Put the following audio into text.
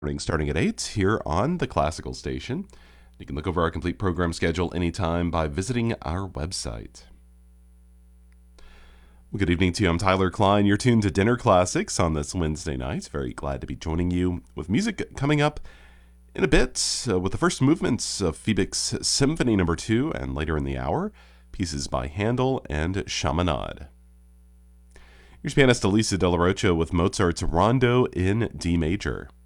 Morning starting at 8 here on the Classical Station. You can look over our complete program schedule anytime by visiting our website. Well, good evening to you. I'm Tyler Klein. You're tuned to Dinner Classics on this Wednesday night. Very glad to be joining you with music coming up in a bit with the first movements of Fiebig's Symphony No. 2 and later in the hour, pieces by Handel and Chaminade. Here's pianist Elisa De La Rocha with Mozart's Rondo in D major.